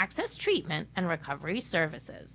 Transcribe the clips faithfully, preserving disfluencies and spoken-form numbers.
access treatment and recovery services.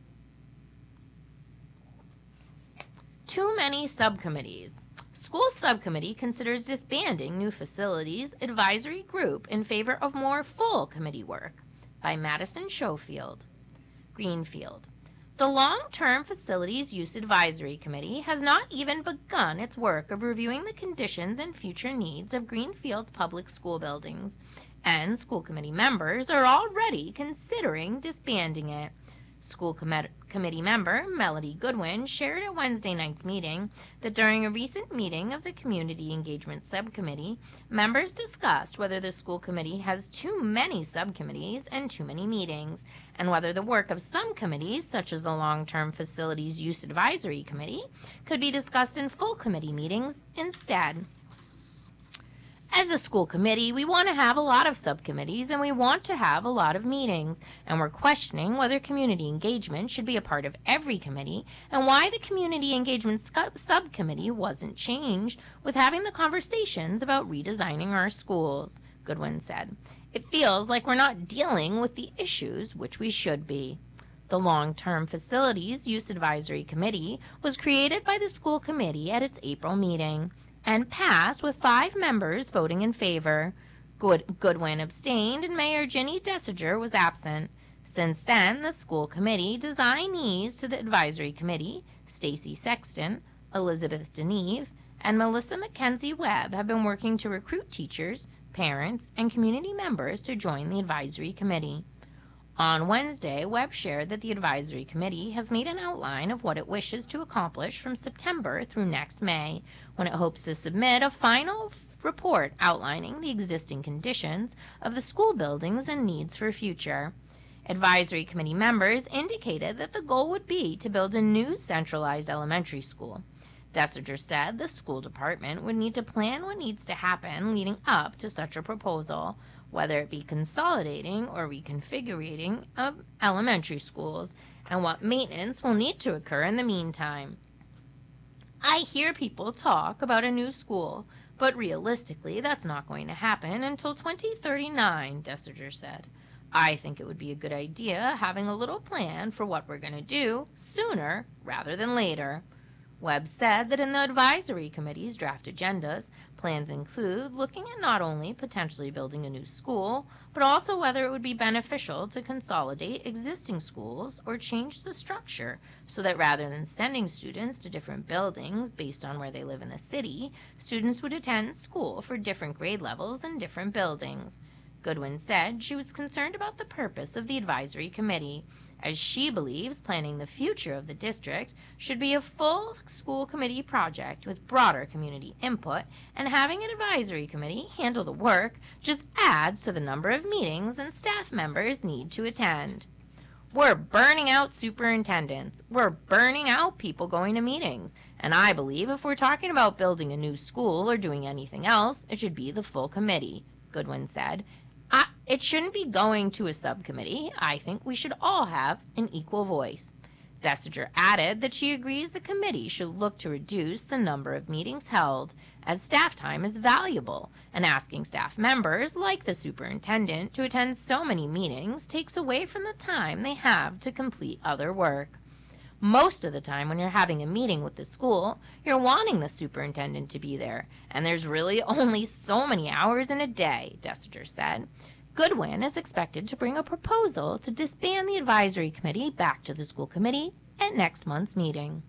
Too many subcommittees. School subcommittee considers disbanding new facilities advisory group in favor of more full committee work. By Madison Schofield. Greenfield. The Long-Term Facilities Use Advisory Committee has not even begun its work of reviewing the conditions and future needs of Greenfield's public school buildings, and school committee members are already considering disbanding it. School com- committee member Melody Goodwin shared at Wednesday night's meeting that during a recent meeting of the Community Engagement Subcommittee, members discussed whether the school committee has too many subcommittees and too many meetings, and whether the work of some committees, such as the Long-Term Facilities Use Advisory Committee, could be discussed in full committee meetings instead. As a school committee, we want to have a lot of subcommittees and we want to have a lot of meetings, and we're questioning whether community engagement should be a part of every committee and why the community engagement scu- subcommittee wasn't changed with having the conversations about redesigning our schools, Goodwin said. It feels like we're not dealing with the issues which we should be. The Long-Term Facilities Use Advisory Committee was created by the school committee at its April meeting and passed with five members voting in favor. Good, Goodwin abstained and Mayor Ginny Dessiger was absent. Since then, the school committee designees to the advisory committee, Stacy Sexton, Elizabeth Deneve, and Melissa Mackenzie Webb have been working to recruit teachers, parents, and community members to join the advisory committee. On Wednesday, Webb shared that the advisory committee has made an outline of what it wishes to accomplish from September through next May, when it hopes to submit a final f- report outlining the existing conditions of the school buildings and needs for future. Advisory committee members indicated that the goal would be to build a new centralized elementary school. Dessiger said the school department would need to plan what needs to happen leading up to such a proposal, whether it be consolidating or reconfiguring of elementary schools, and what maintenance will need to occur in the meantime. I hear people talk about a new school, but realistically that's not going to happen until twenty thirty-nine, Dessiger said. I think it would be a good idea having a little plan for what we're going to do sooner rather than later. Webb said that in the advisory committee's draft agendas, plans include looking at not only potentially building a new school, but also whether it would be beneficial to consolidate existing schools or change the structure so that rather than sending students to different buildings based on where they live in the city, students would attend school for different grade levels in different buildings. Goodwin said she was concerned about the purpose of the advisory committee, as she believes planning the future of the district should be a full school committee project with broader community input, and having an advisory committee handle the work just adds to the number of meetings and staff members need to attend. We're burning out superintendents. We're burning out people going to meetings. And I believe if we're talking about building a new school or doing anything else, it should be the full committee, Goodwin said. I, it shouldn't be going to a subcommittee. I think we should all have an equal voice. Dessiger added that she agrees the committee should look to reduce the number of meetings held, as staff time is valuable, and asking staff members, like the superintendent, to attend so many meetings takes away from the time they have to complete other work. Most of the time when you're having a meeting with the school, you're wanting the superintendent to be there, and there's really only so many hours in a day, Dessiger said. Goodwin is expected to bring a proposal to disband the advisory committee back to the school committee at next month's meeting.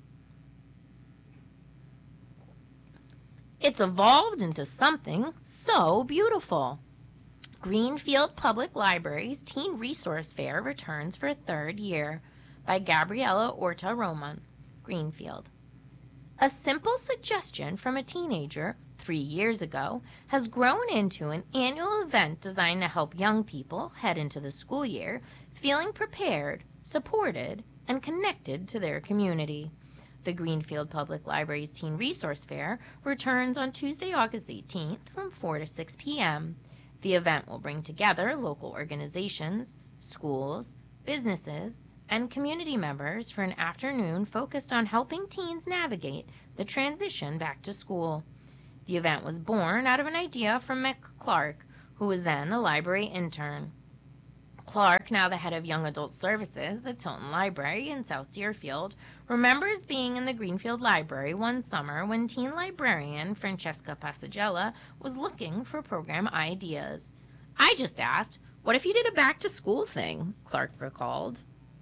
It's evolved into something so beautiful. Greenfield Public Library's Teen Resource Fair returns for a third year. By Gabriella Orta Roman, Greenfield. A simple suggestion from a teenager three years ago has grown into an annual event designed to help young people head into the school year feeling prepared, supported, and connected to their community. The Greenfield Public Library's Teen Resource Fair returns on Tuesday, August eighteenth from four to six p.m. The event will bring together local organizations, schools, businesses, and community members for an afternoon focused on helping teens navigate the transition back to school. The event was born out of an idea from Mick Clark, who was then a library intern. Clark, now the head of Young Adult Services at Tilton Library in South Deerfield, remembers being in the Greenfield Library one summer when teen librarian Francesca Passagella was looking for program ideas. "I just asked, what if you did a back-to-school thing?" Clark recalled.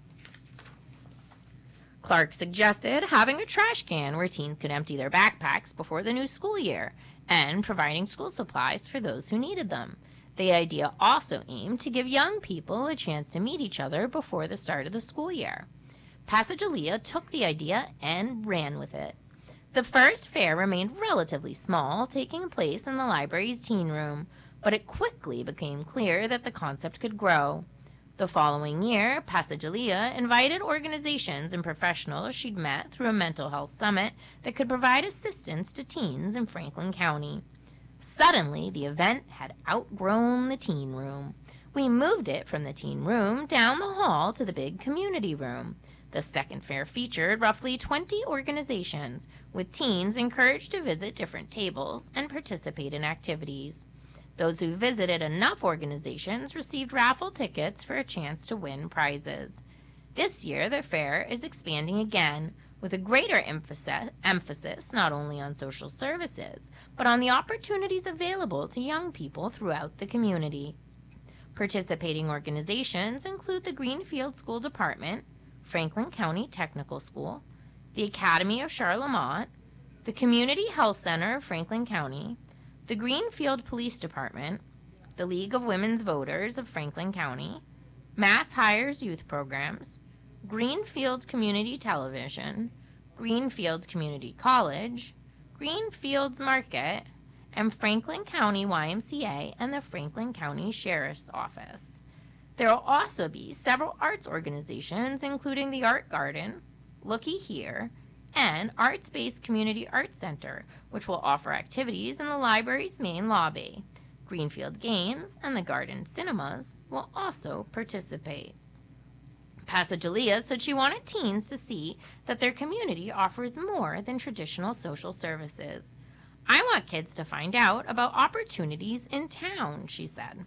Clark suggested having a trash can where teens could empty their backpacks before the new school year and providing school supplies for those who needed them. The idea also aimed to give young people a chance to meet each other before the start of the school year. Passagallia took the idea and ran with it. The first fair remained relatively small, taking place in the library's teen room, but it quickly became clear that the concept could grow. The following year, Passagallia invited organizations and professionals she'd met through a mental health summit that could provide assistance to teens in Franklin County. Suddenly, the event had outgrown the teen room. We moved it from the teen room down the hall to the big community room. The second fair featured roughly twenty organizations, with teens encouraged to visit different tables and participate in activities. Those who visited enough organizations received raffle tickets for a chance to win prizes. This year, the fair is expanding again, with a greater emphasis, emphasis not only on social services, but on the opportunities available to young people throughout the community. Participating organizations include the Greenfield School Department, Franklin County Technical School, the Academy of Charlemont, the Community Health Center of Franklin County, the Greenfield Police Department, the League of Women's Voters of Franklin County, Mass Hires Youth Programs, Greenfield Community Television, Greenfield Community College, Greenfield's Market, and Franklin County Y M C A and the Franklin County Sheriff's Office. There will also be several arts organizations, including the Art Garden, Looky Here, and Arts-Based Community Arts Center, which will offer activities in the library's main lobby. Greenfield Games and the Garden Cinemas will also participate. Passagallia said she wanted teens to see that their community offers more than traditional social services. "I want kids to find out about opportunities in town," she said.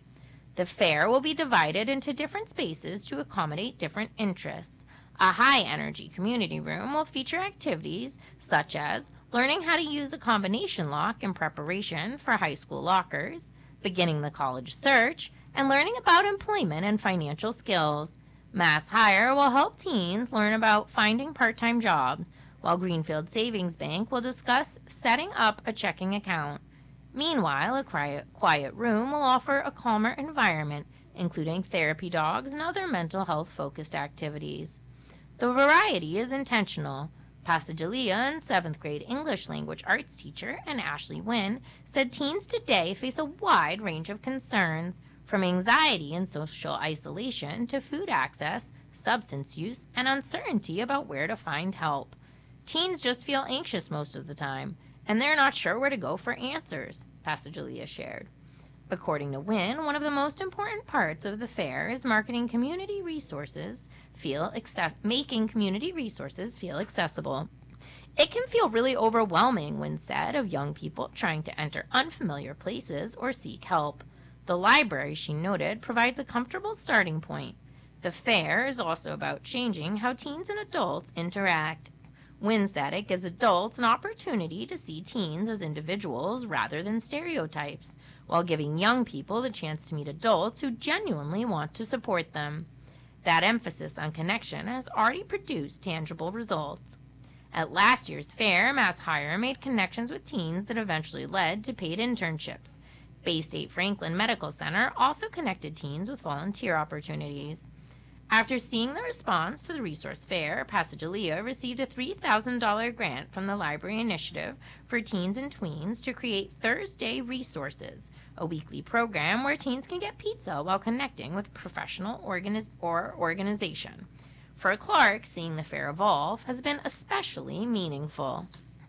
The fair will be divided into different spaces to accommodate different interests. A high-energy community room will feature activities such as learning how to use a combination lock in preparation for high school lockers, beginning the college search, and learning about employment and financial skills. Mass Hire will help teens learn about finding part-time jobs, while Greenfield Savings Bank will discuss setting up a checking account. Meanwhile, a quiet, quiet room will offer a calmer environment, including therapy dogs and other mental health-focused activities. The variety is intentional. Passagallia, and seventh grade English language arts teacher and Ashley Wynn, said teens today face a wide range of concerns, from anxiety and social isolation to food access, substance use, and uncertainty about where to find help. Teens just feel anxious most of the time, and they're not sure where to go for answers, Passagallia shared. According to Wynn, one of the most important parts of the fair is marketing community resources feel access- making community resources feel accessible. "It can feel really overwhelming," Wynn said, of young people trying to enter unfamiliar places or seek help. The library, she noted, provides a comfortable starting point. The fair is also about changing how teens and adults interact. Wynn said it gives adults an opportunity to see teens as individuals rather than stereotypes, while giving young people the chance to meet adults who genuinely want to support them. That emphasis on connection has already produced tangible results. At last year's fair, Mass Hire made connections with teens that eventually led to paid internships. Bay State Franklin Medical Center also connected teens with volunteer opportunities. After seeing the response to the resource fair, Passagallia received a three thousand dollars grant from the Library Initiative for Teens and Tweens to create Thursday Resources, a weekly program where teens can get pizza while connecting with professional organiz- or organization. For Clark, seeing the fair evolve has been especially meaningful.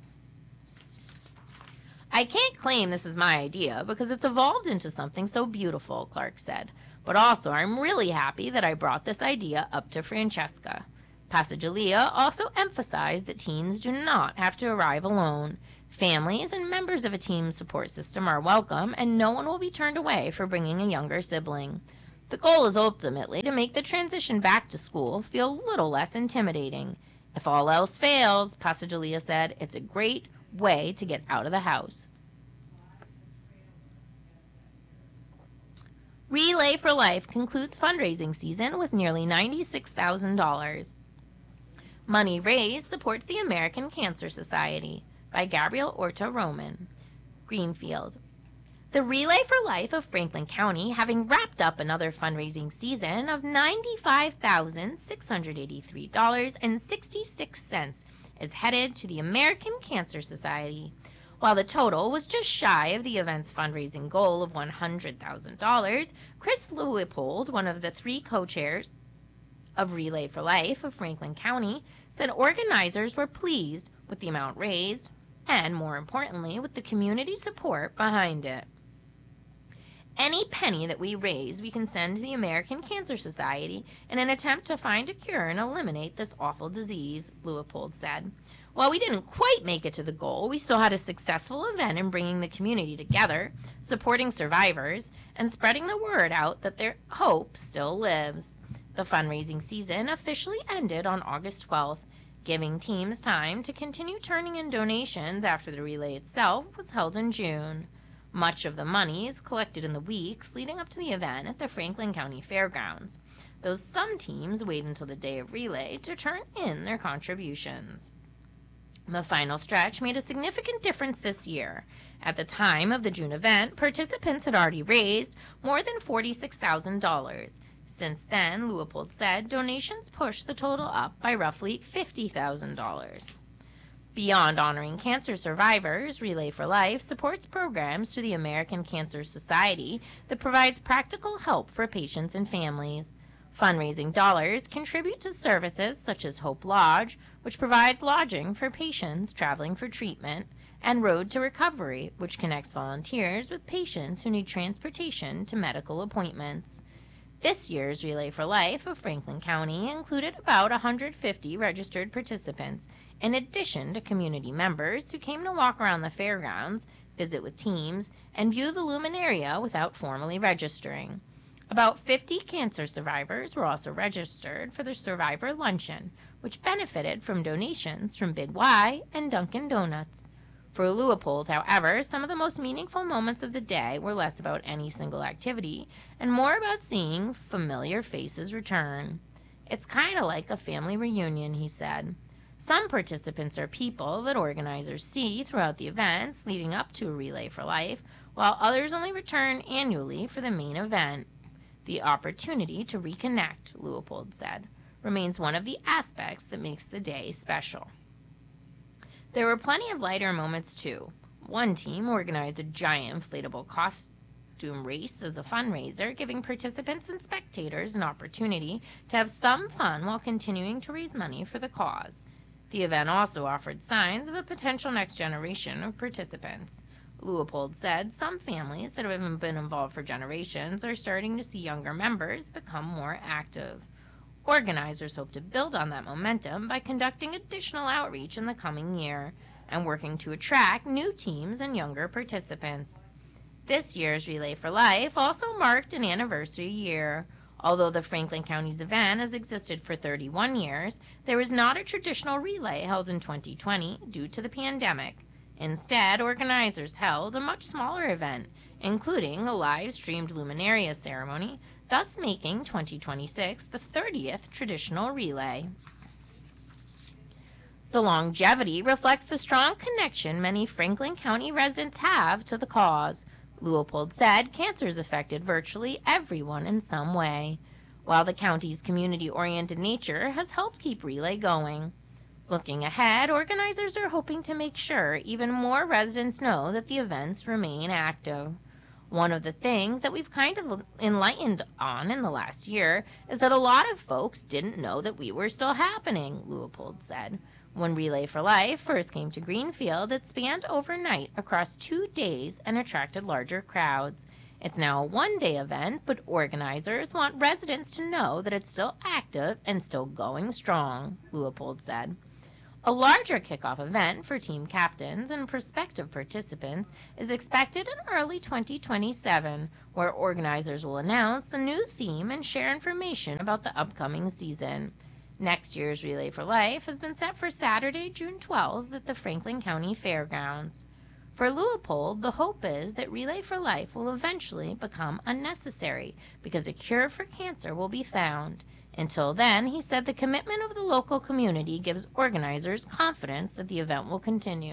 "I can't claim this is my idea because it's evolved into something so beautiful," Clark said. "But also, I'm really happy that I brought this idea up to Francesca." Passagallia also emphasized that teens do not have to arrive alone. Families and members of a team support system are welcome, and no one will be turned away for bringing a younger sibling. The goal is ultimately to make the transition back to school feel a little less intimidating. If all else fails, Passagilia said, it's a great way to get out of the house. Relay for Life concludes fundraising season with nearly ninety-six thousand dollars. Money raised supports the American Cancer Society by Gabrielle Orta Roman. Greenfield. The Relay for Life of Franklin County, having wrapped up another fundraising season of ninety-five thousand six hundred eighty-three dollars and sixty-six cents, is headed to the American Cancer Society. While the total was just shy of the event's fundraising goal of one hundred thousand dollars, Chris Leupold, one of the three co-chairs of Relay for Life of Franklin County, said organizers were pleased with the amount raised and, more importantly, with the community support behind it. Any penny that we raise, we can send to the American Cancer Society in an attempt to find a cure and eliminate this awful disease, Leupold said. While we didn't quite make it to the goal, we still had a successful event in bringing the community together, supporting survivors, and spreading the word out that their hope still lives. The fundraising season officially ended on August twelfth, giving teams time to continue turning in donations after the relay itself was held in June. Much of the monies collected in the weeks leading up to the event at the Franklin County Fairgrounds, though some teams wait until the day of relay to turn in their contributions. The final stretch made a significant difference this year. At the time of the June event, participants had already raised more than forty-six thousand dollars. Since then, Leupold said, donations pushed the total up by roughly fifty thousand dollars. Beyond honoring cancer survivors, Relay for Life supports programs through the American Cancer Society that provides practical help for patients and families. Fundraising dollars contribute to services such as Hope Lodge, which provides lodging for patients traveling for treatment, and Road to Recovery, which connects volunteers with patients who need transportation to medical appointments. This year's Relay for Life of Franklin County included about one hundred fifty registered participants, in addition to community members who came to walk around the fairgrounds, visit with teams, and view the luminaria without formally registering. About fifty cancer survivors were also registered for the Survivor Luncheon, which benefited from donations from Big Y and Dunkin' Donuts. For Leupold, however, some of the most meaningful moments of the day were less about any single activity and more about seeing familiar faces return. It's kind of like a family reunion, he said. Some participants are people that organizers see throughout the events leading up to a Relay for Life, while others only return annually for the main event. The opportunity to reconnect, Leupold said, remains one of the aspects that makes the day special. There were plenty of lighter moments, too. One team organized a giant inflatable costume race as a fundraiser, giving participants and spectators an opportunity to have some fun while continuing to raise money for the cause. The event also offered signs of a potential next generation of participants. Leupold said some families that have been involved for generations are starting to see younger members become more active. Organizers hope to build on that momentum by conducting additional outreach in the coming year and working to attract new teams and younger participants. This year's Relay for Life also marked an anniversary year. Although the Franklin County's event has existed for thirty-one years, there was not a traditional relay held in twenty twenty due to the pandemic. Instead, organizers held a much smaller event, including a live-streamed luminaria ceremony, thus making twenty twenty-six the thirtieth traditional relay. The longevity reflects the strong connection many Franklin County residents have to the cause. Leupold said cancer has affected virtually everyone in some way, while the county's community-oriented nature has helped keep Relay going. Looking ahead, organizers are hoping to make sure even more residents know that the events remain active. One of the things that we've kind of enlightened on in the last year is that a lot of folks didn't know that we were still happening, Leupold said. When Relay for Life first came to Greenfield, it spanned overnight across two days and attracted larger crowds. It's now a one-day event, but organizers want residents to know that it's still active and still going strong, Leupold said. A larger kickoff event for team captains and prospective participants is expected in early twenty twenty-seven, where organizers will announce the new theme and share information about the upcoming season. Next year's Relay for Life has been set for Saturday, June twelfth at the Franklin County Fairgrounds. For Leupold, the hope is that Relay for Life will eventually become unnecessary because a cure for cancer will be found. Until then, he said the commitment of the local community gives organizers confidence that the event will continue.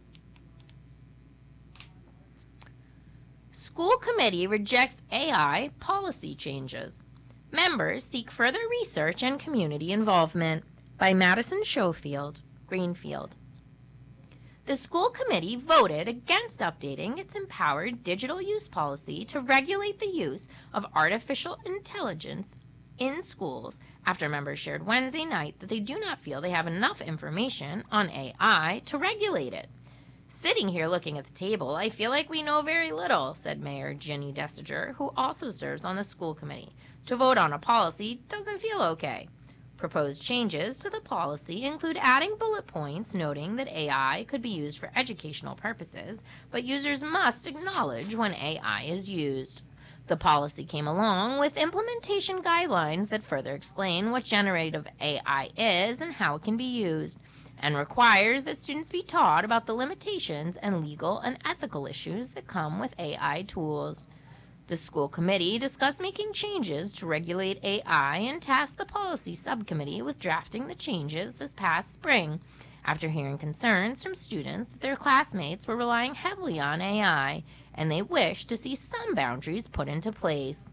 School committee rejects A I policy changes. Members seek further research and community involvement. By Madison Schofield, Greenfield. The school committee voted against updating its empowered digital use policy to regulate the use of artificial intelligence in schools after members shared Wednesday night that they do not feel they have enough information on A I to regulate it. Sitting here looking at the table, I feel like we know very little, said Mayor Ginny Destiger, who also serves on the school committee. To vote on a policy doesn't feel okay. Proposed changes to the policy include adding bullet points noting that A I could be used for educational purposes, but users must acknowledge when A I is used. The policy came along with implementation guidelines that further explain what generative A I is and how it can be used, and requires that students be taught about the limitations and legal and ethical issues that come with A I tools. The school committee discussed making changes to regulate A I and tasked the policy subcommittee with drafting the changes this past spring, after hearing concerns from students that their classmates were relying heavily on A I, and they wished to see some boundaries put into place.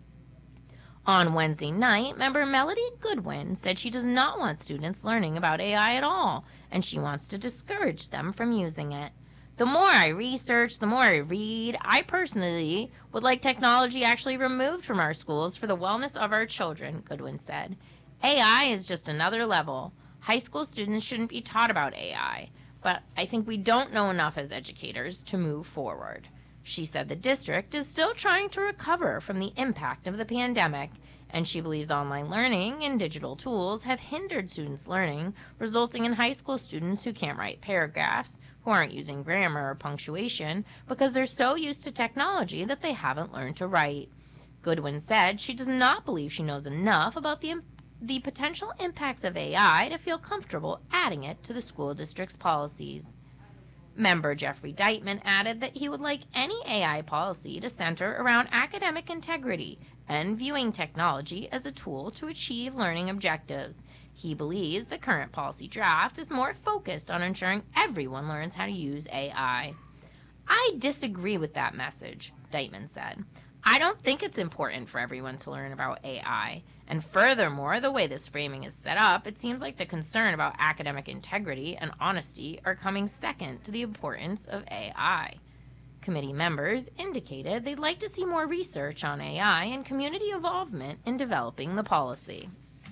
On Wednesday night, member Melody Goodwin said she does not want students learning about A I at all, and she wants to discourage them from using it. The more I research, the more I read. I personally would like technology actually removed from our schools for the wellness of our children, Goodwin said. A I is just another level. High school students shouldn't be taught about A I, but I think we don't know enough as educators to move forward. She said the district is still trying to recover from the impact of the pandemic, and she believes online learning and digital tools have hindered students' learning, resulting in high school students who can't write paragraphs, who aren't using grammar or punctuation, because they're so used to technology that they haven't learned to write. Goodwin said she does not believe she knows enough about the, the potential impacts of A I to feel comfortable adding it to the school district's policies. Member Jeffrey Deitman added that he would like any A I policy to center around academic integrity and viewing technology as a tool to achieve learning objectives. He believes the current policy draft is more focused on ensuring everyone learns how to use A I. I disagree with that message, Deitman said. I don't think it's important for everyone to learn about A I. And furthermore, the way this framing is set up, it seems like the concern about academic integrity and honesty are coming second to the importance of A I. Committee members indicated they'd like to see more research on A I and community involvement in developing the policy.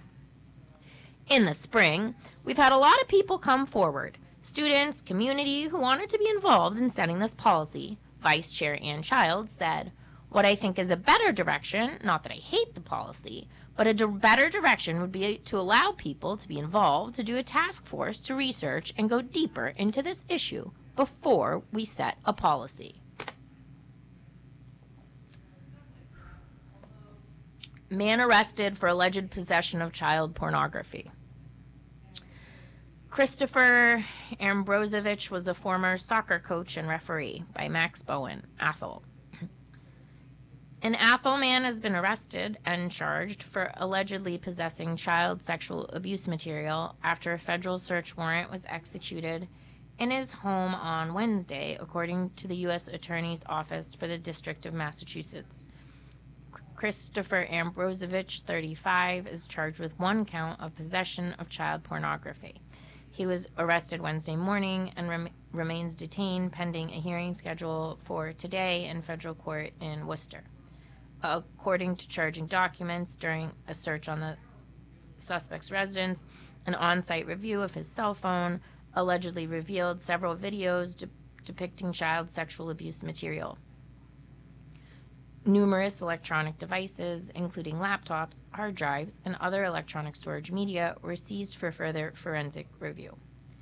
In the spring, we've had a lot of people come forward, students, community, who wanted to be involved in setting this policy, Vice Chair Ann Childs said. What I think is a better direction, not that I hate the policy, but a better direction would be to allow people to be involved, to do a task force to research and go deeper into this issue before we set a policy. Man arrested for alleged possession of child pornography. Christopher Ambrosevich was a former soccer coach and referee. By Max Bowen, Athol. An Athol man has been arrested and charged for allegedly possessing child sexual abuse material after a federal search warrant was executed in his home on Wednesday, according to the U S Attorney's Office for the District of Massachusetts. Christopher Ambrosevich, thirty-five, is charged with one count of possession of child pornography. He was arrested Wednesday morning and rem- remains detained pending a hearing scheduled for today in federal court in Worcester. According to charging documents, during a search on the suspect's residence, an on-site review of his cell phone allegedly revealed several videos de- depicting child sexual abuse material. Numerous electronic devices, including laptops, hard drives, and other electronic storage media, were seized for further forensic review.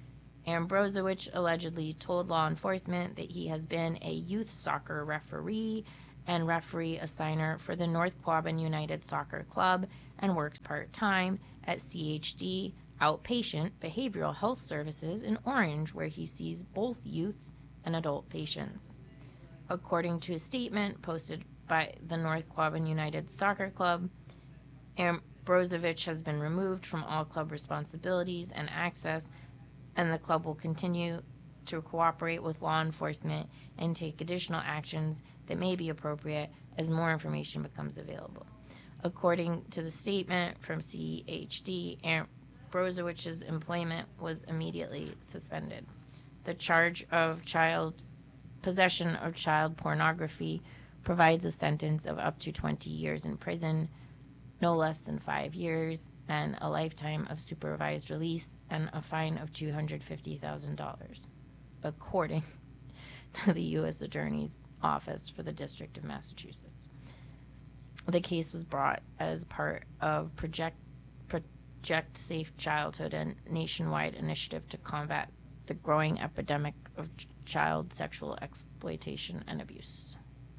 Ambrosewicz allegedly told law enforcement that he has been a youth soccer referee and referee assigner for the North Quabbin United Soccer Club and works part-time at C H D Outpatient Behavioral Health Services in Orange, where he sees both youth and adult patients. According to a statement posted by the North Quabbin United Soccer Club, Ambrosewicz has been removed from all club responsibilities and access, and the club will continue to cooperate with law enforcement and take additional actions that may be appropriate as more information becomes available. According to the statement from C H D, Ambrosewicz's employment was immediately suspended. The charge of child possession of child pornography provides a sentence of up to twenty years in prison, no less than five years, and a lifetime of supervised release and a fine of two hundred fifty thousand dollars, according to the U S Attorney's Office for the District of Massachusetts. The case was brought as part of Project, Project Safe Childhood, a nationwide initiative to combat the growing epidemic of ch- child sexual exploitation and abuse.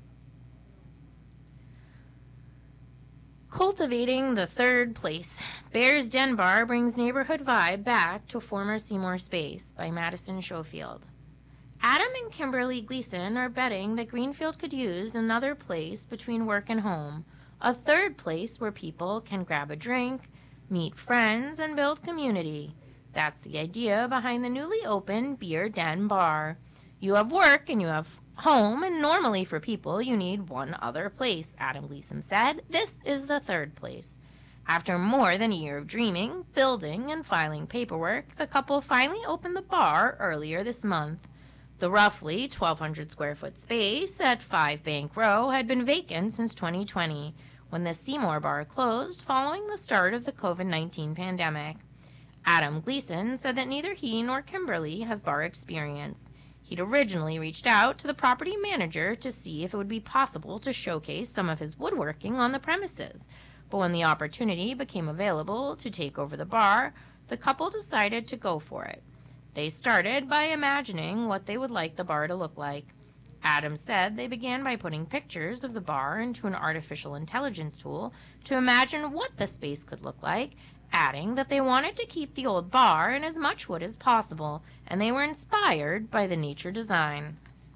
Cultivating the third place. Bears Den Bar brings neighborhood vibe back to former Seymour Space by Madison Schofield. Adam and Kimberly Gleason are betting that Greenfield could use another place between work and home, a third place where people can grab a drink, meet friends, and build community. That's the idea behind the newly opened Beer Den Bar. You have work and you have home, and normally for people you need one other place, Adam Gleason said. This is the third place. After more than a year of dreaming, building, and filing paperwork, the couple finally opened the bar earlier this month. The roughly twelve hundred square foot space at five Bank Row had been vacant since twenty twenty, when the Seymour Bar closed following the start of the covid nineteen pandemic. Adam Gleason said that neither he nor Kimberly has bar experience. He'd originally reached out to the property manager to see if it would be possible to showcase some of his woodworking on the premises, but when the opportunity became available to take over the bar, the couple decided to go for it. They started by imagining what they would like the bar to look like. Adam said they began by putting pictures of the bar into an artificial intelligence tool to imagine what the space could look like, adding that they wanted to keep the old bar in as much wood as possible, and they were inspired by the nature design.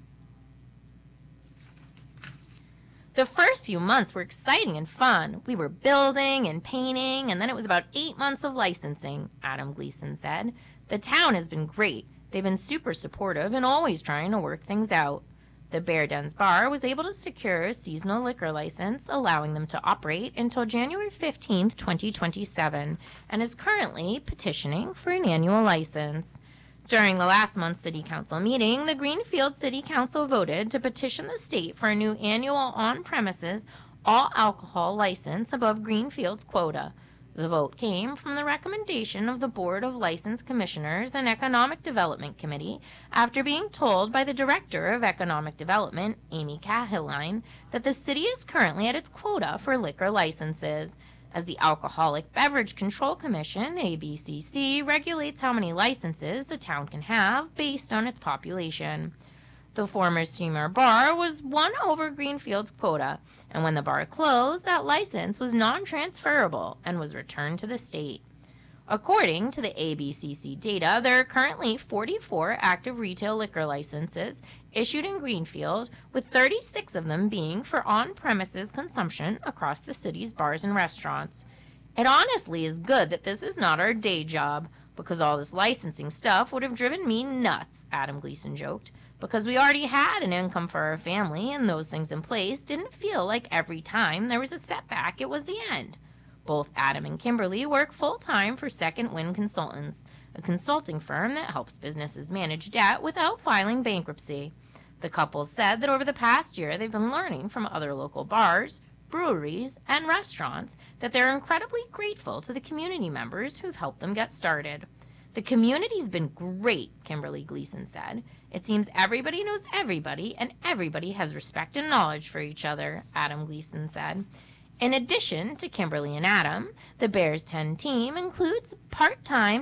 The first few months were exciting and fun. We were building and painting, and then it was about eight months of licensing, Adam Gleason said. The town has been great. They've been super supportive and always trying to work things out. The Bear Dens Bar was able to secure a seasonal liquor license, allowing them to operate until January fifteenth, twenty twenty-seven, and is currently petitioning for an annual license. During the last month's City Council meeting, the Greenfield City Council voted to petition the state for a new annual on-premises all-alcohol license above Greenfield's quota. The vote came from the recommendation of the Board of License Commissioners and Economic Development Committee after being told by the Director of Economic Development, Amy Cahiline, that the city is currently at its quota for liquor licenses, as the Alcoholic Beverage Control Commission, A B C C, regulates how many licenses a town can have based on its population. The former Seymour Bar was won over Greenfield's quota, and when the bar closed, that license was non-transferable and was returned to the state. According to the A B C C data, there are currently forty-four active retail liquor licenses issued in Greenfield, with thirty-six of them being for on-premises consumption across the city's bars and restaurants. It honestly is good that this is not our day job, because all this licensing stuff would have driven me nuts, Adam Gleason joked. Because we already had an income for our family, and those things in place didn't feel like every time there was a setback it was the end. Both Adam and Kimberly work full-time for Second Wind Consultants, a consulting firm that helps businesses manage debt without filing bankruptcy. The couple said that over the past year they've been learning from other local bars, breweries, and restaurants that they're incredibly grateful to the community members who've helped them get started. The community's been great, Kimberly Gleason said. It seems everybody knows everybody, and everybody has respect and knowledge for each other, Adam Gleason said. In addition to Kimberly and Adam, the Bears ten team includes part-time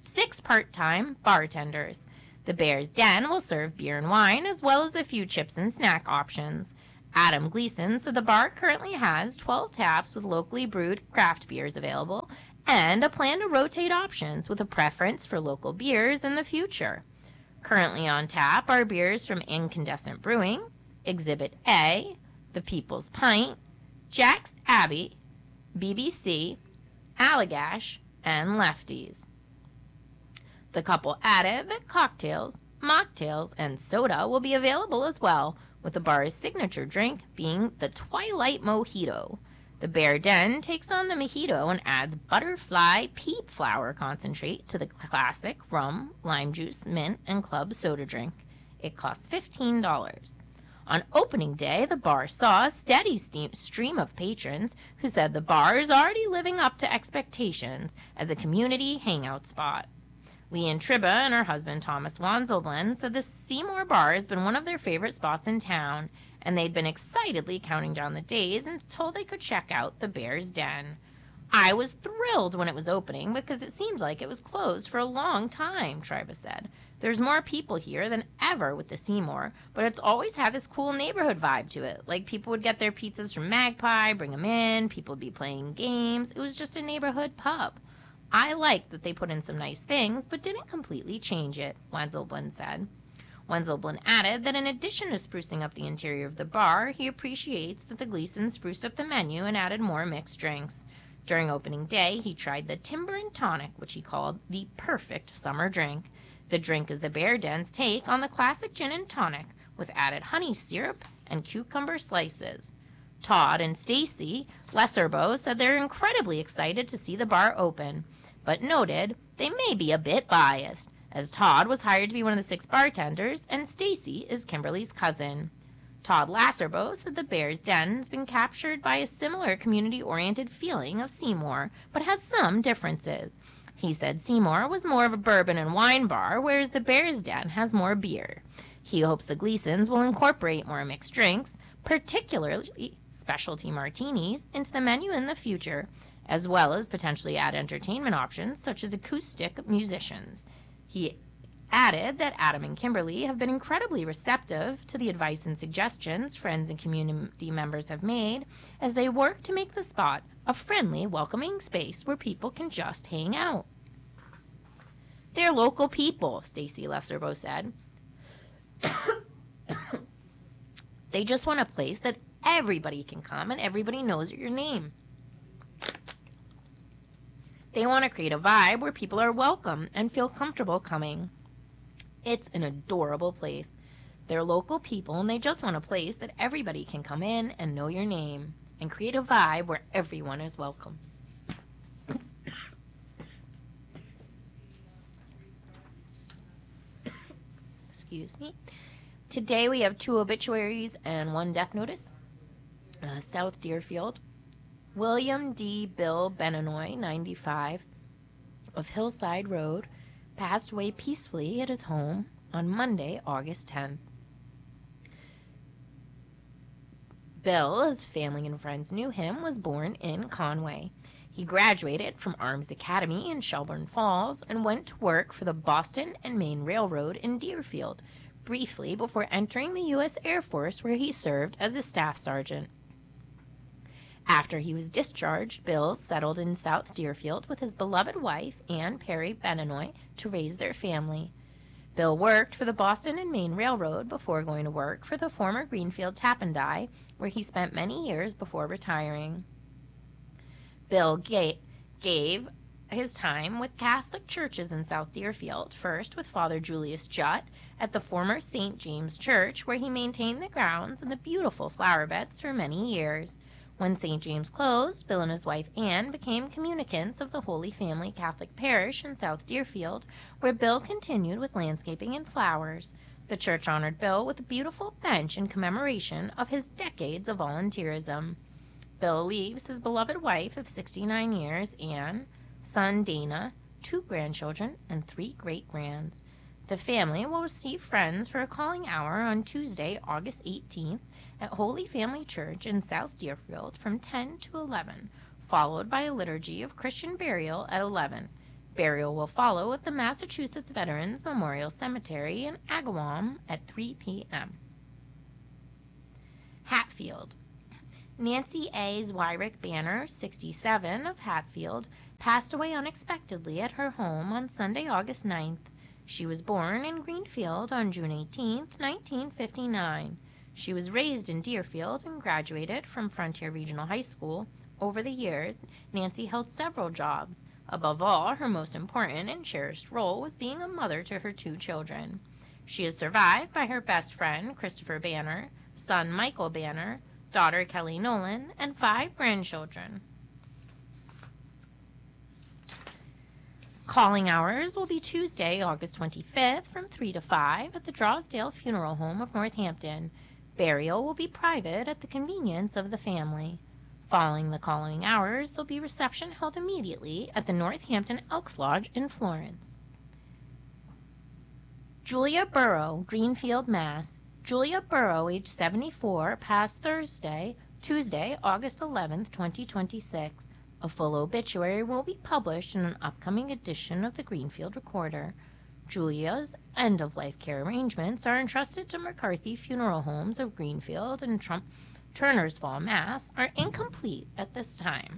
six part-time bartenders. The Bear's Den will serve beer and wine, as well as a few chips and snack options. Adam Gleason said the bar currently has twelve taps with locally brewed craft beers available and a plan to rotate options with a preference for local beers in the future. Currently on tap are beers from Incandescent Brewing, Exhibit A, The People's Pint, Jack's Abbey, B B C, Allagash, and Lefties. The couple added that cocktails, mocktails, and soda will be available as well, with the bar's signature drink being the Twilight Mojito. The Bear Den takes on the mojito and adds butterfly peat flower concentrate to the classic rum, lime juice, mint, and club soda drink. It costs fifteen dollars. On opening day, the bar saw a steady stream of patrons who said the bar is already living up to expectations as a community hangout spot. Leanne Triba and her husband Thomas Wanzelblin said the Seymour Bar has been one of their favorite spots in town, and they'd been excitedly counting down the days until they could check out the Bear's Den. I was thrilled when it was opening because it seemed like it was closed for a long time, Triba said. There's more people here than ever with the Seymour, but it's always had this cool neighborhood vibe to it. Like people would get their pizzas from Magpie, bring them in, people would be playing games. It was just a neighborhood pub. I liked that they put in some nice things, but didn't completely change it, Wenzelblin said. Wenzelblin added that in addition to sprucing up the interior of the bar, he appreciates that the Gleasons spruced up the menu and added more mixed drinks. During opening day, he tried the Timber and Tonic, which he called the perfect summer drink. The drink is the Bear Den's take on the classic gin and tonic, with added honey syrup and cucumber slices. Todd and Stacy Lesserbo said they're incredibly excited to see the bar open, but noted they may be a bit biased, as Todd was hired to be one of the six bartenders and Stacy is Kimberly's cousin. Todd Lasserbo said the Bear's Den has been captured by a similar community-oriented feeling of Seymour, but has some differences. He said Seymour was more of a bourbon and wine bar, whereas the Bear's Den has more beer. He hopes the Gleasons will incorporate more mixed drinks, particularly specialty martinis, into the menu in the future, as well as potentially add entertainment options such as acoustic musicians. He added that Adam and Kimberly have been incredibly receptive to the advice and suggestions friends and community members have made as they work to make the spot a friendly, welcoming space where people can just hang out. They're local people, Stacy Lesserbo said. They just want a place that everybody can come and everybody knows your name. They want to create a vibe where people are welcome and feel comfortable coming. It's an adorable place. They're local people and they just want a place that everybody can come in and know your name and create a vibe where everyone is welcome. Excuse me. Today we have two obituaries and one death notice. Uh, South Deerfield. William D. Bill Benanoy, ninety-five, of Hillside Road, passed away peacefully at his home on Monday, August tenth. Bill, as family and friends knew him, was born in Conway. He graduated from Arms Academy in Shelburne Falls and went to work for the Boston and Maine Railroad in Deerfield, briefly before entering the U S Air Force, where he served as a staff sergeant. After he was discharged, Bill settled in South Deerfield with his beloved wife, Anne Perry Benanoy, to raise their family. Bill worked for the Boston and Maine Railroad before going to work for the former Greenfield Tap and Die, where he spent many years before retiring. Bill ga- gave his time with Catholic churches in South Deerfield, first with Father Julius Jutt at the former Saint James Church, where he maintained the grounds and the beautiful flower beds for many years. When Saint James closed, Bill and his wife Anne became communicants of the Holy Family Catholic Parish in South Deerfield, where Bill continued with landscaping and flowers. The church honored Bill with a beautiful bench in commemoration of his decades of volunteerism. Bill leaves his beloved wife of sixty-nine years, Anne, son Dana, two grandchildren, and three great-grands. The family will receive friends for a calling hour on Tuesday, August eighteenth, at Holy Family Church in South Deerfield from ten to eleven, followed by a liturgy of Christian burial at eleven. Burial will follow at the Massachusetts Veterans Memorial Cemetery in Agawam at three p.m. Hatfield. Nancy A. Zwyrick Banner, sixty-seven, of Hatfield, passed away unexpectedly at her home on Sunday, August ninth. She was born in Greenfield on June eighteenth, nineteen fifty-nine. She was raised in Deerfield and graduated from Frontier Regional High School. Over the years, Nancy held several jobs. Above all, her most important and cherished role was being a mother to her two children. She is survived by her best friend, Christopher Banner, son, Michael Banner, daughter, Kelly Nolan, and five grandchildren. Calling hours will be Tuesday, August twenty-fifth from three to five at the Drowsdale Funeral Home of Northampton. Burial will be private at the convenience of the family. Following the calling hours, there'll be reception held immediately at the Northampton Elks Lodge in Florence. Julia Burrow, Greenfield, Mass. Julia Burrow, age seventy-four, passed Thursday, Tuesday, August eleventh, twenty twenty-six. A full obituary will be published in an upcoming edition of the Greenfield Recorder. Julia's end-of-life care arrangements are entrusted to McCarthy Funeral Homes of Greenfield and Trump Turner's Fall, Mass. Are incomplete at this time.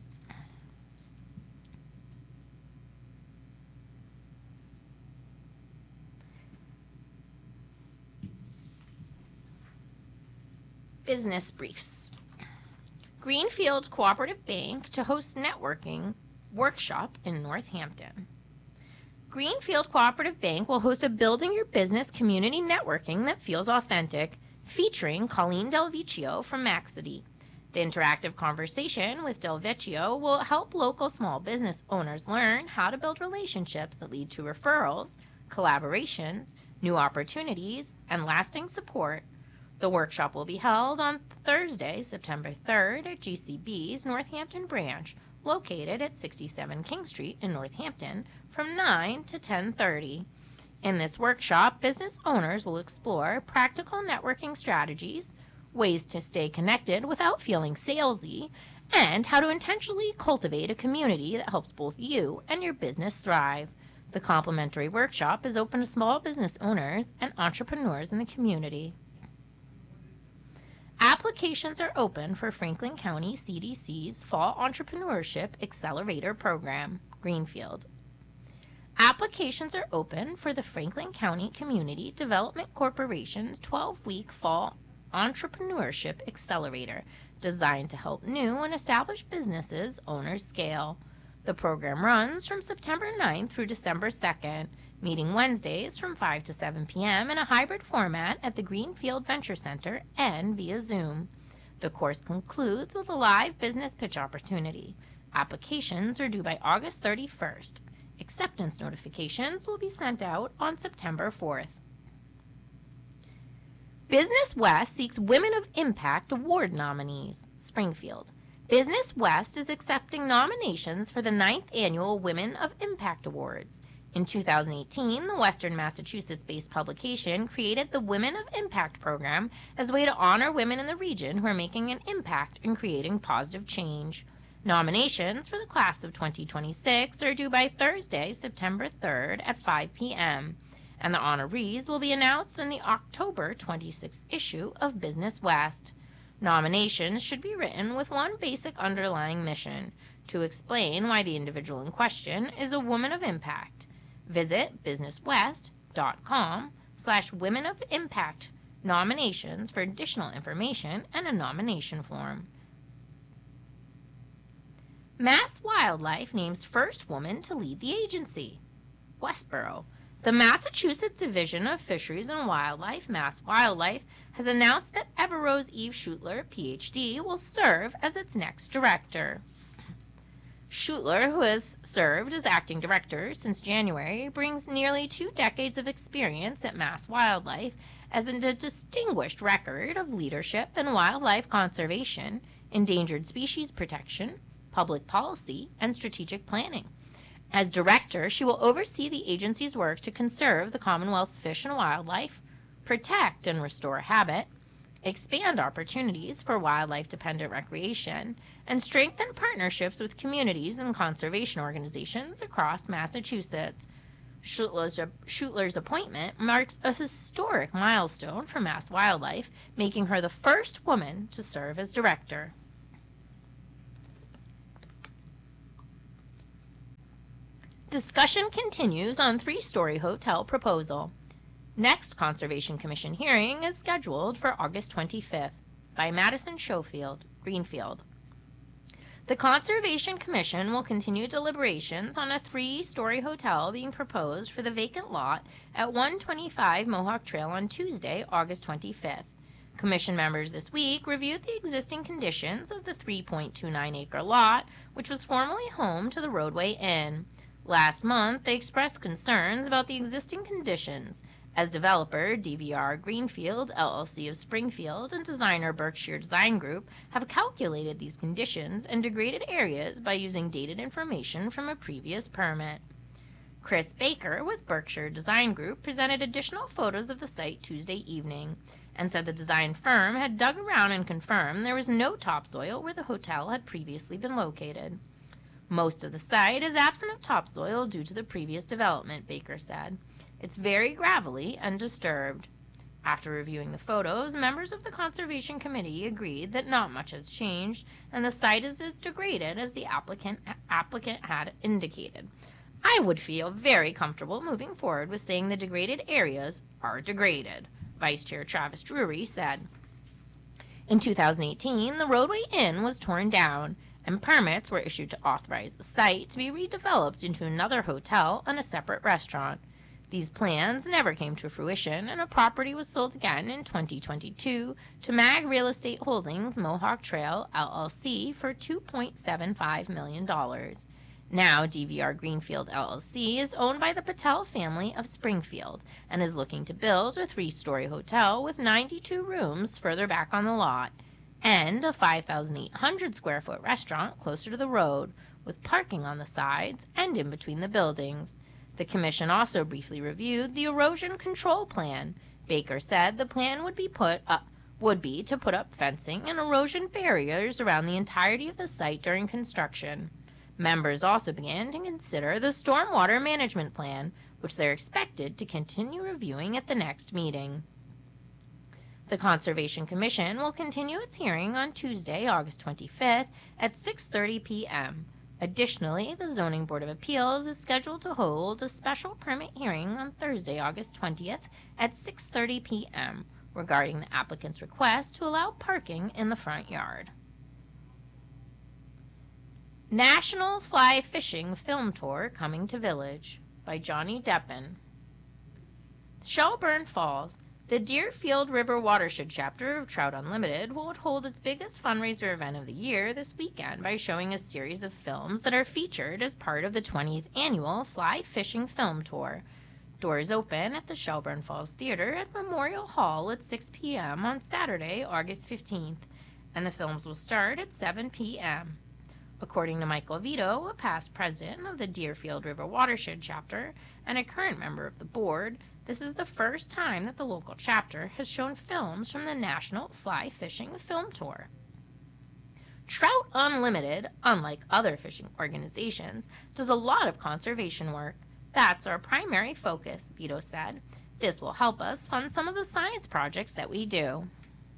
Business briefs. Greenfield Cooperative Bank to host networking workshop in Northampton. Greenfield Cooperative Bank will host a Building Your Business community networking that feels authentic, featuring Colleen Del Vecchio from Maxity. The interactive conversation with Del Vecchio will help local small business owners learn how to build relationships that lead to referrals, collaborations, new opportunities, and lasting support. The workshop will be held on Thursday, September third at G C B's Northampton branch, located at sixty-seven King Street in Northampton, from nine to ten thirty. In this workshop, business owners will explore practical networking strategies, ways to stay connected without feeling salesy, and how to intentionally cultivate a community that helps both you and your business thrive. The complimentary workshop is open to small business owners and entrepreneurs in the community. Applications are open for Franklin County C D C's Fall Entrepreneurship Accelerator Program, Greenfield. Applications are open for the Franklin County Community Development Corporation's twelve-week Fall Entrepreneurship Accelerator, designed to help new and established businesses owners scale. The program runs from September ninth through December second, meeting Wednesdays from five to seven p.m. in a hybrid format at the Greenfield Venture Center and via Zoom. The course concludes with a live business pitch opportunity. Applications are due by August thirty-first. Acceptance notifications will be sent out on September fourth. Business West seeks Women of Impact Award nominees, Springfield. Business West is accepting nominations for the ninth Annual Women of Impact Awards. In two thousand eighteen, the Western Massachusetts-based publication created the Women of Impact program as a way to honor women in the region who are making an impact in creating positive change. Nominations for the class of twenty twenty-six are due by Thursday, September third at five p.m., and the honorees will be announced in the October twenty-sixth issue of Business West. Nominations should be written with one basic underlying mission: to explain why the individual in question is a woman of impact. Visit businesswest.com slash women of impact nominations for additional information and a nomination form. Mass Wildlife names first woman to lead the agency, Westboro. The Massachusetts Division of Fisheries and Wildlife, Mass Wildlife, has announced that Everose Eve Schutler, P H D, will serve as its next director. Schutler, who has served as acting director since January, brings nearly two decades of experience at Mass Wildlife as a distinguished record of leadership in wildlife conservation, endangered species protection, public policy, and strategic planning. As director, she will oversee the agency's work to conserve the Commonwealth's fish and wildlife, protect and restore habitat, expand opportunities for wildlife-dependent recreation, and strengthen partnerships with communities and conservation organizations across Massachusetts. Schutler's, Schutler's appointment marks a historic milestone for Mass Wildlife, making her the first woman to serve as director. Discussion continues on three-story hotel proposal. Next Conservation Commission hearing is scheduled for August twenty-fifth by Madison Schofield, Greenfield. The Conservation Commission will continue deliberations on a three-story hotel being proposed for the vacant lot at one twenty-five Mohawk Trail on Tuesday, August twenty-fifth. Commission members this week reviewed the existing conditions of the three point two nine acre lot, which was formerly home to the Roadway Inn. Last month, they expressed concerns about the existing conditions, as developer D V R Greenfield, L L C of Springfield, and designer Berkshire Design Group have calculated these conditions and degraded areas by using dated information from a previous permit. Chris Baker with Berkshire Design Group presented additional photos of the site Tuesday evening and said the design firm had dug around and confirmed there was no topsoil where the hotel had previously been located. Most of the site is absent of topsoil due to the previous development, Baker said. It's very gravelly and disturbed. After reviewing the photos, members of the Conservation Committee agreed that not much has changed and the site is as degraded as the applicant, applicant had indicated. I would feel very comfortable moving forward with saying the degraded areas are degraded, Vice Chair Travis Drury said. In two thousand eighteen, the Roadway Inn was torn down, and permits were issued to authorize the site to be redeveloped into another hotel and a separate restaurant. These plans never came to fruition, and a property was sold again in twenty twenty-two to Mag Real Estate Holdings Mohawk Trail, L L C for two point seven five million dollars. Now, D V R Greenfield, L L C is owned by the Patel family of Springfield and is looking to build a three-story hotel with ninety-two rooms further back on the lot, and a five thousand eight hundred square foot restaurant closer to the road, with parking on the sides and in between the buildings. The commission also briefly reviewed the erosion control plan. Baker said the plan would be put up, would be to put up fencing and erosion barriers around the entirety of the site during construction. Members also began to consider the stormwater management plan, which they're expected to continue reviewing at the next meeting. The Conservation Commission will continue its hearing on Tuesday, August twenty-fifth at six thirty p m Additionally, the Zoning Board of Appeals is scheduled to hold a special permit hearing on Thursday, August twentieth at six thirty p m regarding the applicant's request to allow parking in the front yard. National Fly Fishing Film Tour coming to Village by Johnny Deppen. Shelburne Falls. The Deerfield River Watershed chapter of Trout Unlimited will hold its biggest fundraiser event of the year this weekend by showing a series of films that are featured as part of the twentieth annual Fly Fishing Film Tour. Doors open at the Shelburne Falls Theater at Memorial Hall at six p m on Saturday, August fifteenth, and the films will start at seven p m According to Michael Vito, a past president of the Deerfield River Watershed chapter and a current member of the board, this is the first time that the local chapter has shown films from the National Fly Fishing Film Tour. Trout Unlimited, unlike other fishing organizations, does a lot of conservation work. That's our primary focus, Vito said. This will help us fund some of the science projects that we do.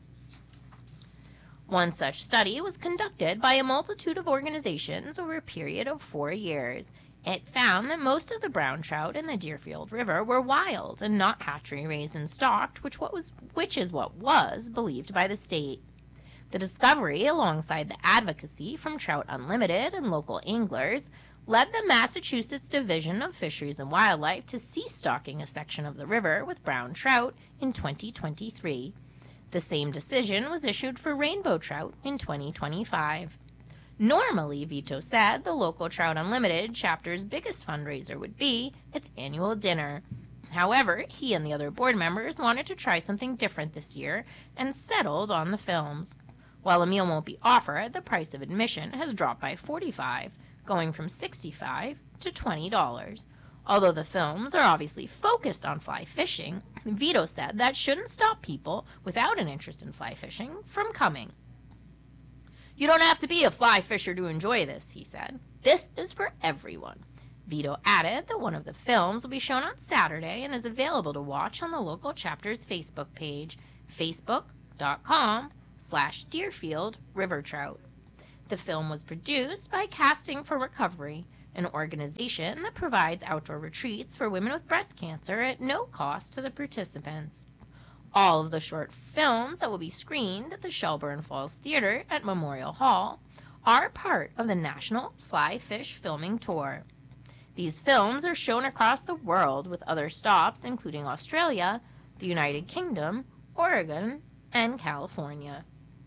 One such study was conducted by a multitude of organizations over a period of four years. It found that most of the brown trout in the Deerfield River were wild and not hatchery raised and stocked, which, what was, which is what was believed by the state. The discovery, alongside the advocacy from Trout Unlimited and local anglers, led the Massachusetts Division of Fisheries and Wildlife to cease stocking a section of the river with brown trout in twenty twenty-three. The same decision was issued for rainbow trout in twenty twenty-five. Normally, Vito said, the local Trout Unlimited chapter's biggest fundraiser would be its annual dinner. However, he and the other board members wanted to try something different this year and settled on the films. While a meal won't be offered, the price of admission has dropped by forty-five dollars, going from sixty-five dollars to twenty dollars. Although the films are obviously focused on fly fishing, Vito said that shouldn't stop people without an interest in fly fishing from coming. "You don't have to be a fly fisher to enjoy this," he said. "This is for everyone." Vito added that one of the films will be shown on Saturday and is available to watch on the local chapter's Facebook page, facebook.com slash Deerfield River Trout. The film was produced by Casting for Recovery, an organization that provides outdoor retreats for women with breast cancer at no cost to the participants. All of the short films that will be screened at the Shelburne Falls Theater at Memorial Hall are part of the National Fly Fish Filming Tour. These films are shown across the world with other stops including Australia, the United Kingdom, Oregon, and California.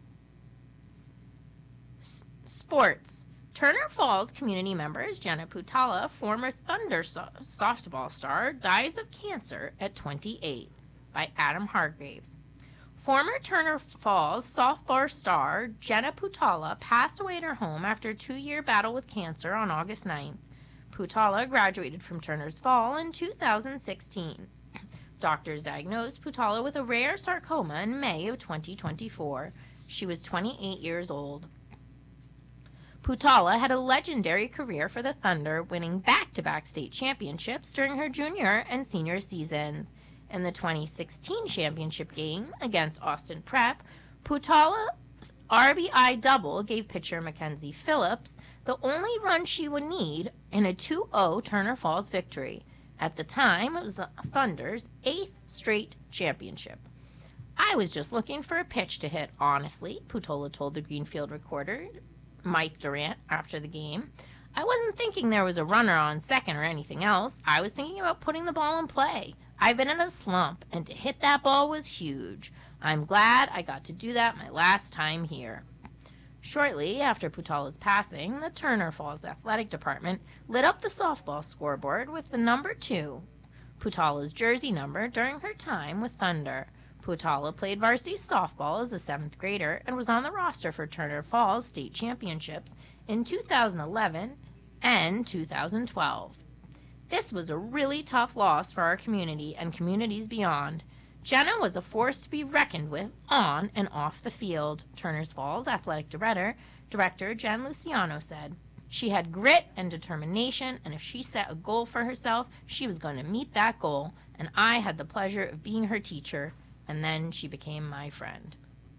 S- sports. Turner Falls community members Jenna Putala, former Thunder so- softball star, dies of cancer at twenty-eight, by Adam Hargraves. Former Turner Falls softball star Jenna Putala passed away at her home after a two-year battle with cancer on August ninth. Putala graduated from Turner's Fall in two thousand sixteen. Doctors diagnosed Putala with a rare sarcoma in May of twenty twenty-four. She was twenty-eight years old. Putala had a legendary career for the Thunder, winning back-to-back state championships during her junior and senior seasons. In the twenty sixteen championship game against Austin Prep, Putala's R B I double gave pitcher Mackenzie Phillips the only run she would need in a two oh Turner Falls victory. At the time, it was the Thunder's eighth straight championship. "I was just looking for a pitch to hit, honestly," Putala told the Greenfield reporter, Mike Durant, after the game. "I wasn't thinking there was a runner on second or anything else. I was thinking about putting the ball in play. I've been in a slump, and to hit that ball was huge. I'm glad I got to do that my last time here." Shortly after Putala's passing, the Turner Falls Athletic Department lit up the softball scoreboard with the number two, Putala's jersey number, during her time with Thunder. Putala played varsity softball as a seventh grader and was on the roster for Turner Falls state championships in two thousand eleven and two thousand twelve. "This was a really tough loss for our community and communities beyond. Jenna was a force to be reckoned with on and off the field," Turner's Falls athletic director, director Jen Luciano said. "She had grit and determination, and if she set a goal for herself, she was going to meet that goal, and I had the pleasure of being her teacher, and then she became my friend."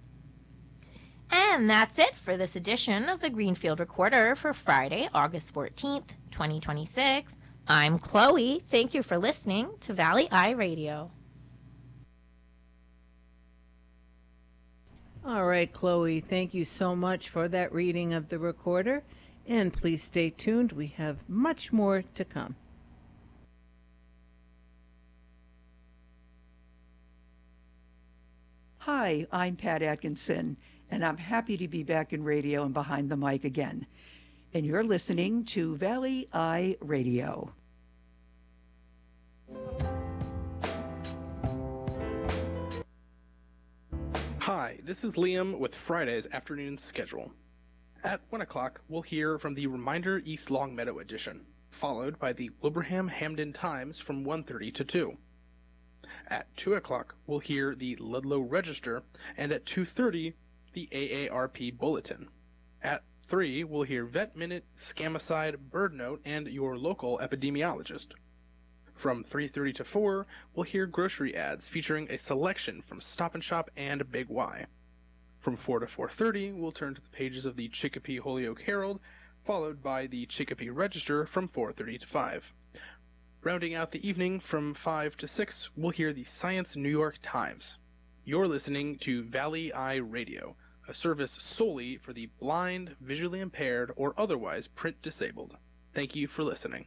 And that's it for this edition of the Greenfield Recorder for Friday, August fourteenth, twenty twenty-six. I'm Chloe. Thank you for listening to Valley Eye Radio. All right, Chloe, thank you so much for that reading of the recorder. And please stay tuned. We have much more to come. Hi, I'm Pat Atkinson, and I'm happy to be back in radio and behind the mic again. And you're listening to Valley Eye Radio. Hi, this is Liam with Friday's afternoon schedule. At one o'clock, we'll hear from the Reminder East Longmeadow edition, followed by the Wilbraham Hamden Times from one thirty to two. At two o'clock, we'll hear the Ludlow Register, and at two thirty, the A A R P Bulletin. At three, we'll hear Vet Minute, Scamicide, Bird Note, and your local epidemiologist. From three thirty to four, we'll hear grocery ads featuring a selection from Stop and Shop and Big Y. From four to four thirty, we'll turn to the pages of the Chicopee Holyoke Herald, followed by the Chicopee Register from four thirty to five. Rounding out the evening from five to six, we'll hear the Science New York Times. You're listening to Valley Eye Radio, a service solely for the blind, visually impaired, or otherwise print disabled. Thank you for listening.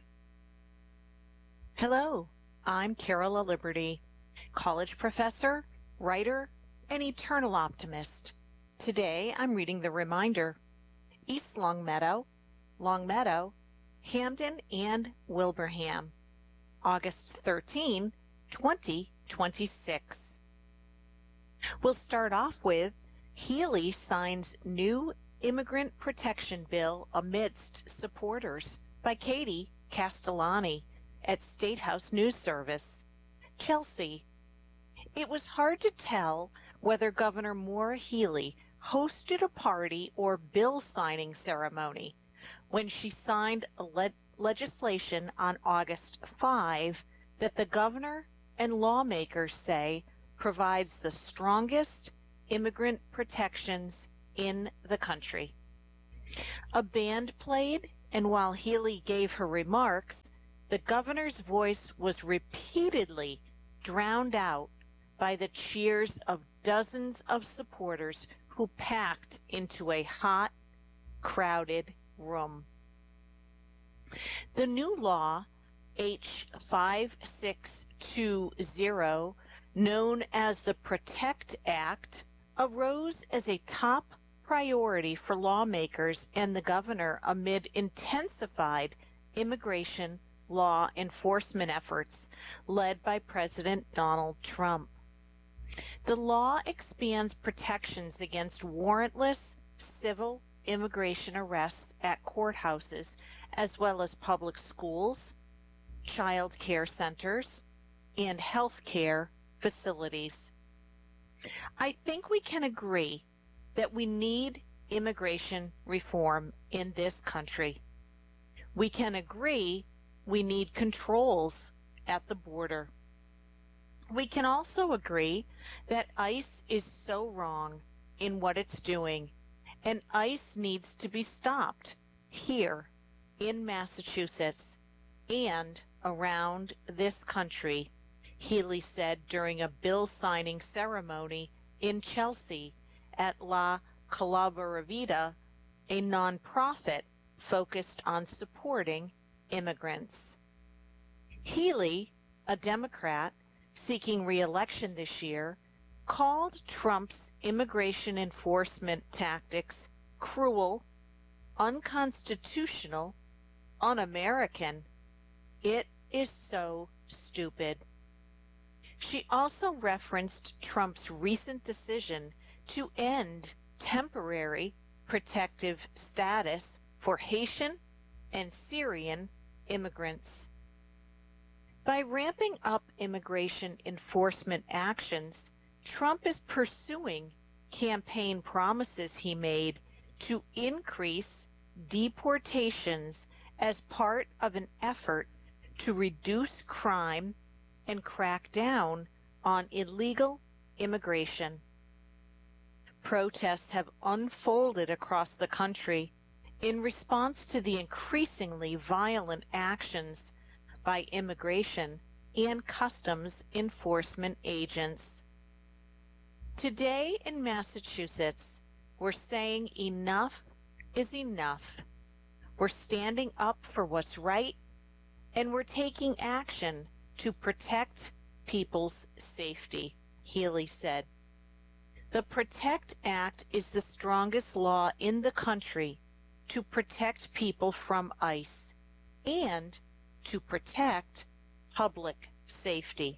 Hello, I'm Carol Liberty, college professor, writer, and eternal optimist. Today I'm reading the Reminder, East Longmeadow, Longmeadow, Hamden, and Wilbraham, August thirteenth, twenty twenty-six. We'll start off with Healy signs new immigrant protection bill amidst supporters by Katie Castellani, at State House News Service. Chelsea. It was hard to tell whether Governor Maura Healey hosted a party or bill signing ceremony when she signed a le- legislation on August fifth that the governor and lawmakers say provides the strongest immigrant protections in the country. A band played, and while Healey gave her remarks, the governor's voice was repeatedly drowned out by the cheers of dozens of supporters who packed into a hot, crowded room. The new law, H five six two zero, known as the PROTECT Act, arose as a top priority for lawmakers and the governor amid intensified immigration law enforcement efforts led by President Donald Trump. The law expands protections against warrantless civil immigration arrests at courthouses, as well as public schools, child care centers, and health care facilities. I think we can agree that we need immigration reform in this country. We can agree we need controls at the border. We can also agree that ICE is so wrong in what it's doing, and ICE needs to be stopped here in Massachusetts and around this country, Healey said during a bill signing ceremony in Chelsea at La Colaborativa, a nonprofit focused on supporting immigrants. Healey, a Democrat seeking re-election this year, called Trump's immigration enforcement tactics cruel, unconstitutional, un-American. It is so stupid. She also referenced Trump's recent decision to end temporary protective status for Haitian and Syrian immigrants. By ramping up immigration enforcement actions, Trump is pursuing campaign promises he made to increase deportations as part of an effort to reduce crime and crack down on illegal immigration. Protests have unfolded across the country in response to the increasingly violent actions by immigration and customs enforcement agents. Today in Massachusetts, we're saying enough is enough. We're standing up for what's right, and we're taking action to protect people's safety, Healey said. The PROTECT Act is the strongest law in the country to protect people from ICE and to protect public safety.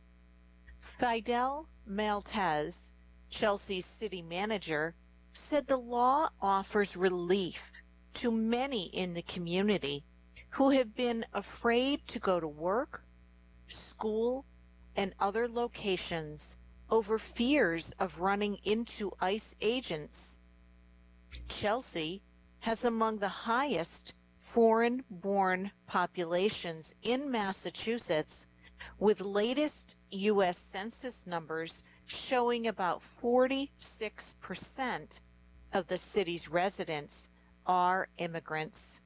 Fidel Maltez, Chelsea's city manager, said the law offers relief to many in the community who have been afraid to go to work, school, and other locations over fears of running into ICE agents. Chelsea has among the highest foreign-born populations in Massachusetts, with latest U S Census numbers showing about forty-six percent of the city's residents are immigrants.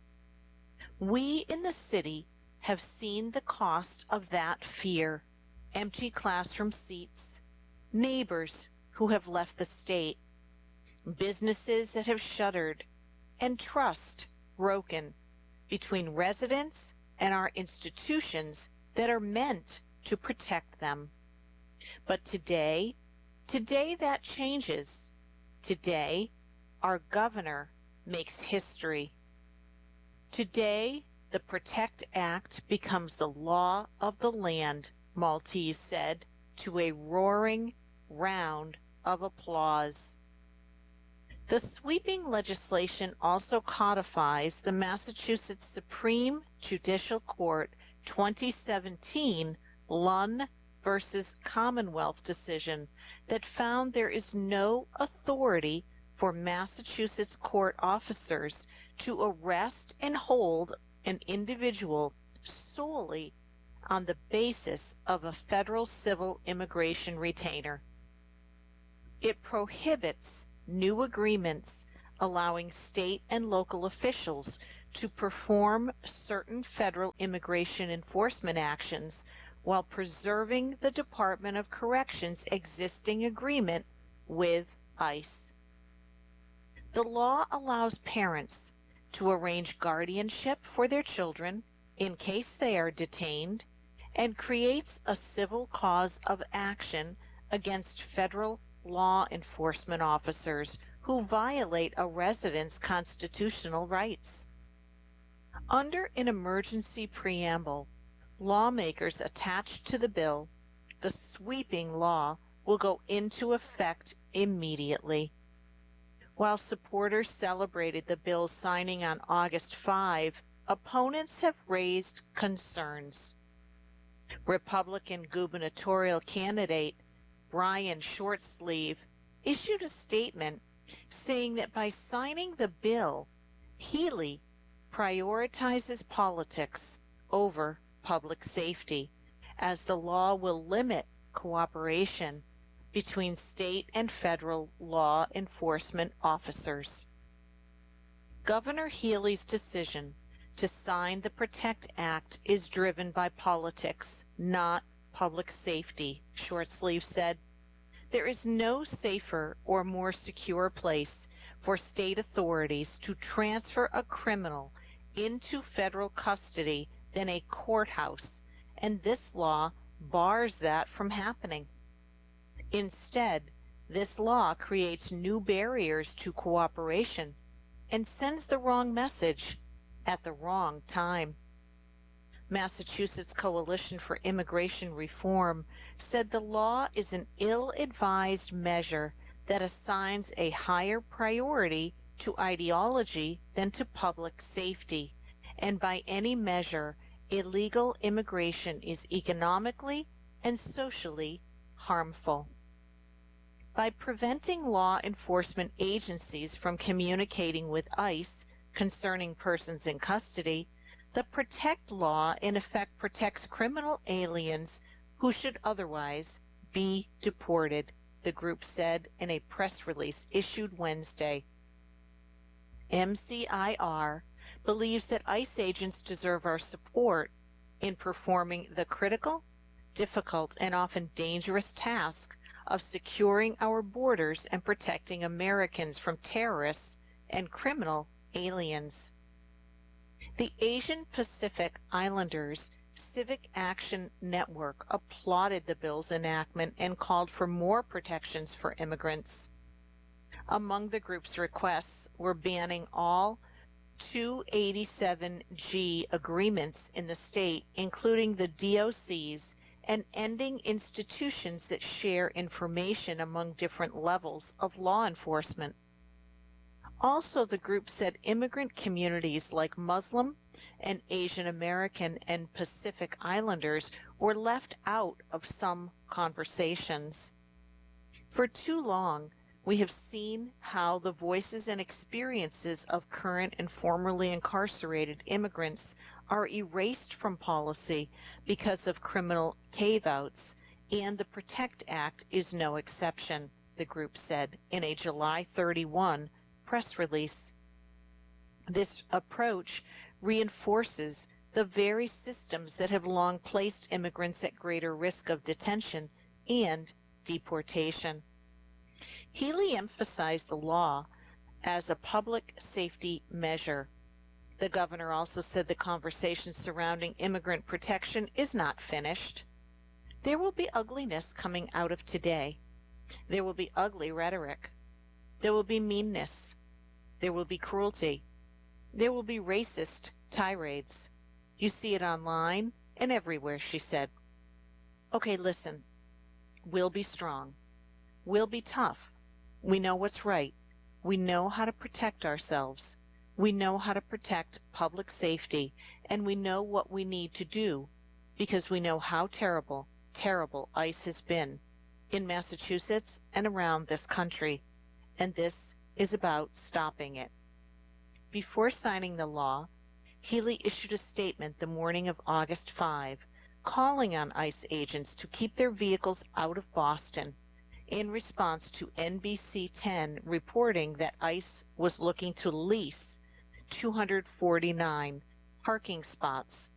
We in the city have seen the cost of that fear: empty classroom seats, neighbors who have left the state, businesses that have shuttered, and trust broken between residents and our institutions that are meant to protect them. But today, today that changes. Today, our governor makes history. Today, the PROTECT Act becomes the law of the land, Maltese said to a roaring round of applause. The sweeping legislation also codifies the Massachusetts Supreme Judicial Court twenty seventeen Lunn versus Commonwealth decision that found there is no authority for Massachusetts court officers to arrest and hold an individual solely on the basis of a federal civil immigration retainer. It prohibits new agreements allowing state and local officials to perform certain federal immigration enforcement actions while preserving the Department of Corrections' existing agreement with ICE. The law allows parents to arrange guardianship for their children in case they are detained and creates a civil cause of action against federal law enforcement officers who violate a resident's constitutional rights. Under an emergency preamble, lawmakers attached to the bill, the sweeping law will go into effect immediately. While supporters celebrated the bill's signing on August fifth, opponents have raised concerns. Republican gubernatorial candidate Brian Shortsleeve issued a statement saying that by signing the bill, Healey prioritizes politics over public safety, as the law will limit cooperation between state and federal law enforcement officers. Governor Healey's decision to sign the PROTECT Act is driven by politics, not public safety, Shortsleeve said. There is no safer or more secure place for state authorities to transfer a criminal into federal custody than a courthouse, and this law bars that from happening. Instead, this law creates new barriers to cooperation and sends the wrong message at the wrong time. Massachusetts Coalition for Immigration Reform said the law is an ill-advised measure that assigns a higher priority to ideology than to public safety, and by any measure, illegal immigration is economically and socially harmful. By preventing law enforcement agencies from communicating with ICE concerning persons in custody, the PROTECT law in effect protects criminal aliens who should otherwise be deported, the group said in a press release issued Wednesday. M C I R believes that ICE agents deserve our support in performing the critical, difficult, and often dangerous task of securing our borders and protecting Americans from terrorists and criminal aliens. The Asian Pacific Islanders Civic Action Network applauded the bill's enactment and called for more protections for immigrants. Among the group's requests were banning all two eighty-seven G agreements in the state, including the D O Cs, and ending institutions that share information among different levels of law enforcement. Also, the group said immigrant communities like Muslim and Asian American and Pacific Islanders were left out of some conversations. For too long, we have seen how the voices and experiences of current and formerly incarcerated immigrants are erased from policy because of criminal cave-outs, and the PROTECT Act is no exception, the group said in a July thirty-first press release. This approach reinforces the very systems that have long placed immigrants at greater risk of detention and deportation. Healey emphasized the law as a public safety measure. The governor also said the conversation surrounding immigrant protection is not finished. There will be ugliness coming out of today. There will be ugly rhetoric. There will be meanness. There will be cruelty. There will be racist tirades. You see it online and everywhere, she said. Okay, listen. We'll be strong. We'll be tough. We know what's right. We know how to protect ourselves. We know how to protect public safety, and we know what we need to do because we know how terrible, terrible ICE has been in Massachusetts and around this country, and this is about stopping it. Before signing the law, Healey issued a statement the morning of August fifth, calling on ICE agents to keep their vehicles out of Boston in response to N B C ten reporting that ICE was looking to lease two hundred forty-nine parking spots